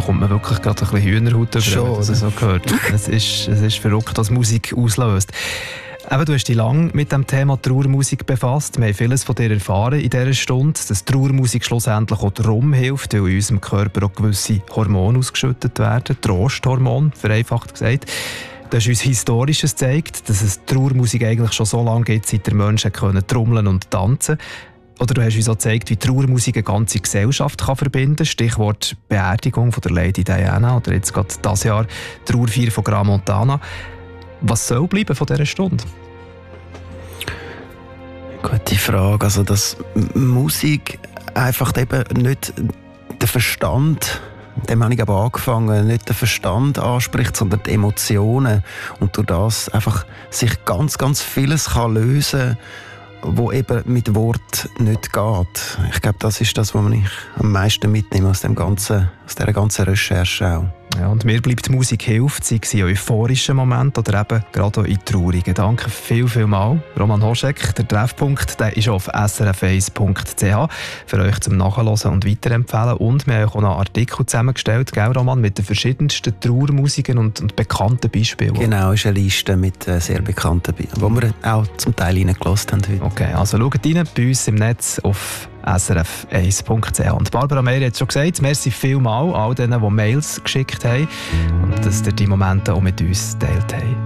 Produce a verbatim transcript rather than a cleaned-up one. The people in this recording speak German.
bekommt man wirklich gerade ein bisschen Hühnerhaut, wenn man das so hört. Es ist, es ist verrückt, was Musik auslöst. Eben, du hast dich lange mit dem Thema Trauermusik befasst. Wir haben vieles von dir erfahren in dieser Stunde, dass Trauermusik schlussendlich auch darum hilft, weil in unserem Körper auch gewisse Hormone ausgeschüttet werden, Trosthormone, vereinfacht gesagt. Du hast uns Historisches gezeigt, dass es Trauermusik eigentlich schon so lange gibt, seit der Menschen können trommeln und tanzen. Oder du hast uns auch gezeigt, wie Trauermusik eine ganze Gesellschaft kann verbinden kann. Stichwort Beerdigung von der Lady Diana oder jetzt gerade dieses Jahr Trauerfeier von Gran Montana. Was soll bleiben von dieser Stunde? Gute Frage. Also, dass Musik einfach eben nicht den Verstand, dem habe ich aber angefangen, nicht den Verstand anspricht, sondern die Emotionen. Und durch das einfach sich ganz, ganz vieles kann lösen, wo eben mit Wort nicht geht. Ich glaube, das ist das, was ich am meisten mitnehme aus dem ganzen, aus dieser ganzen Recherche auch. Ja, und mir bleibt Musik hilft, sei es in euphorischen Momenten oder eben gerade auch in traurigen. Danke viel, viel mal. Roman Hoschek, der Treffpunkt, der ist auf s r f eins punkt c h für euch zum Nachhören und Weiterempfehlen. Und wir haben auch noch einen Artikel zusammengestellt, gell, Roman, mit den verschiedensten Trauermusiken und, und bekannten Beispielen. Genau, ist eine Liste mit äh, sehr bekannten Beispielen, die wir auch zum Teil reingelassen haben heute. Okay, also schaut rein bei uns im Netz auf s r f eins punkt c h. Und Barbara Meier hat schon gesagt, merci vielmal all denen, die Mails geschickt haben und dass ihr die Momente auch mit uns geteilt haben.